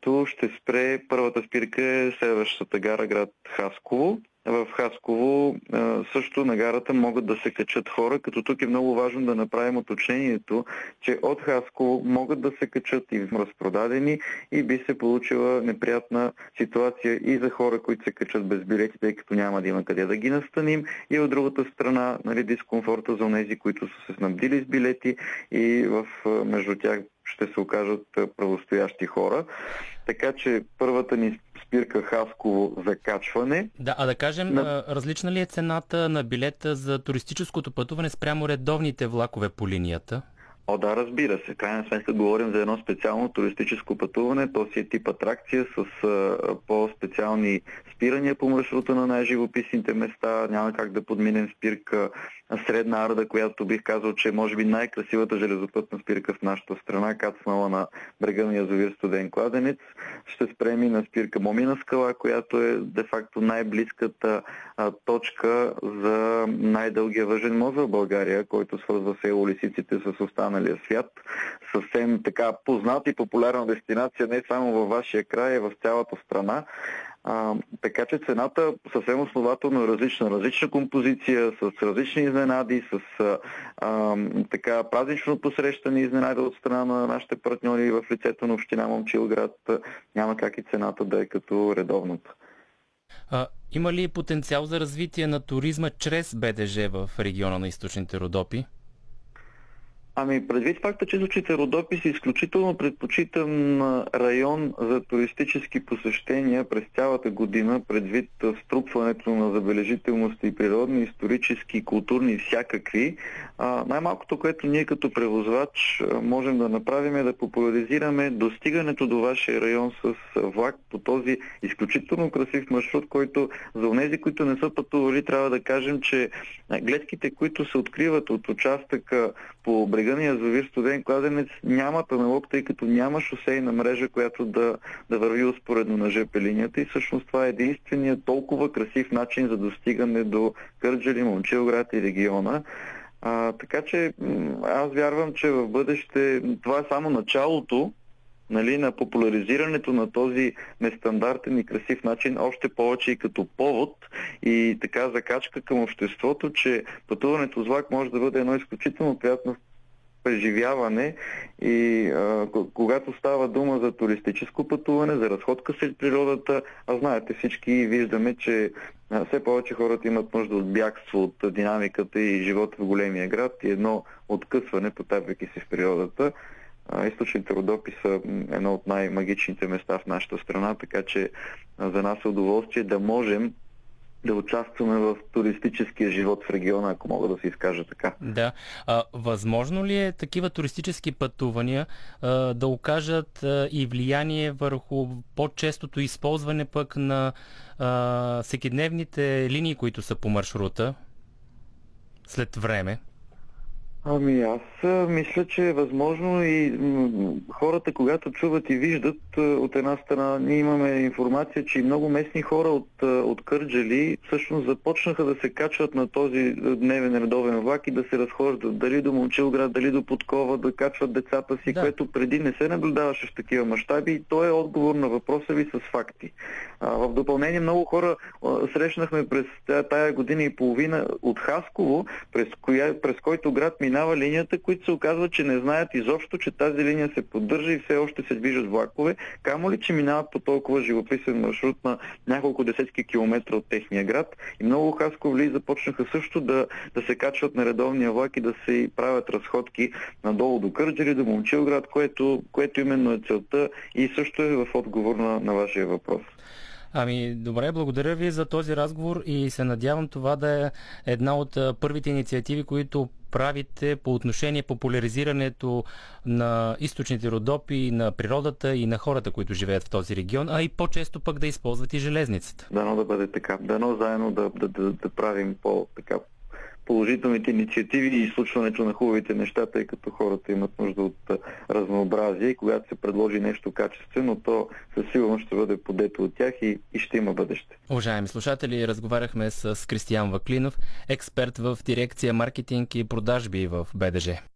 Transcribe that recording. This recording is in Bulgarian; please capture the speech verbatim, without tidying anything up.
който ще спре. Първата спирка е следващата гара, град Хасково. В Хасково също на гарата могат да се качат хора, като тук е много важно да направим уточнението, че от Хасково могат да се качат и разпродадени и би се получила неприятна ситуация и за хора, които се качат без билети, тъй като няма да има къде да ги настаним, и от другата страна, нали, дискомфорта за тези, които са се снабдили с билети и в, между тях ще се окажат правостоящи хора. Така че първата ни спирка Хасково за качване. Да, а да кажем, на... различна ли е цената на билета за туристическото пътуване спрямо редовните влакове по линията? О, да, разбира се. Крайна сметка говорим за едно специално туристическо пътуване. То си е тип атракция с а, по-специални спирания по маршрута на най-живописните места. Няма как да подминем спирка Средна Арда, която бих казал, че може би най-красивата железопътна спирка в нашата страна, кацнала на брега на язовир Студен кладенец. Ще спрем и на спирка Момина скала, която е де-факто най-близката а, точка за най-дългия въжен мост в България, който свързва село Лисиците с останалия свят. Съвсем така позната и популярна дестинация не само във вашия край, а в цялата страна. А, така че цената съвсем основателно е различна. Различна композиция, с различни изненади, с а, а, така празнично посрещане изненади от страна на нашите партньори в лицето на община Момчилград. Няма как и цената да е като редовната. А, има ли потенциал за развитие на туризма чрез БДЖ в региона на източните Родопи? Ами, предвид факта, че източните Родопи са изключително предпочитан район за туристически посещения през цялата година, предвид струпването на забележителности и природни, исторически, културни и всякакви. А, най-малкото, което ние като превозвач можем да направим, е да популяризираме достигането до вашия район с влак по този изключително красив маршрут, който за онези, които не са пътували, трябва да кажем, че гледките, които се откриват от участъка по брега на язовир Студен кладенец, няма памелок, тъй като няма шосейна мрежа, която да, да върви успоредно на жп линията, и всъщност това е единственият толкова красив начин за достигане до Кърджали, Момчилград и региона. А, така че аз вярвам, че в бъдеще това е само началото, нали, на популяризирането на този нестандартен и красив начин, още повече и като повод и така закачка към обществото, че пътуването с влак може да бъде едно изключително приятно преживяване и а, когато става дума за туристическо пътуване, за разходка сред природата, а знаете всички и виждаме, че а, все повече хората имат нужда от бягство от динамиката и живота в големия град и едно откъсване, потапяйки се в природата. Източните Родопи са едно от най-магичните места в нашата страна, така че за нас е удоволствие да можем да участваме в туристическия живот в региона, ако мога да се изкажа така. Да. А, възможно ли е такива туристически пътувания а, да окажат а, и влияние върху по-честото използване пък на а, всекидневните линии, които са по маршрута след време? Ами аз мисля, че е възможно и м- хората, когато чуват и виждат, от една страна ние имаме информация, че и много местни хора от, от Кърджали всъщност започнаха да се качват на този дневен редовен влак и да се разхождат дали до Момчилград, дали до Подкова, да качват децата си, да. Което преди не се наблюдаваше в такива мащаби, и то е отговор на въпроса ви с факти. А, в допълнение много хора а, срещнахме през тая година и половина от Хасково, през, коя, през който град минава линията, които се оказва, че не знаят изобщо, че тази линия се поддържа и все още се движат влакове, камо ли, че минават по толкова живописен маршрут на няколко десетки километра от техния град. И много хасковли започнаха също да, да се качват на редовния влак и да се правят разходки надолу до Кърджали, до Момчилград, което, което именно е целта и също е в отговор на, на вашия въпрос. Ами, добре, благодаря ви за този разговор и се надявам това да е една от първите инициативи, които правите по отношение популяризирането на източните Родопи, на природата и на хората, които живеят в този регион, а и по-често пък да използват и железницата. Дано да бъде така. Дано заедно да, да, да, да правим по-така положителните инициативи и случването на хубавите неща, тъй като хората имат нужда от разнообразие и когато се предложи нещо качествено, то със сигурност ще бъде подето от тях и, и ще има бъдеще. Уважаеми слушатели, разговаряхме с Кристиян Ваклинов, експерт в дирекция маркетинг и продажби в БДЖ.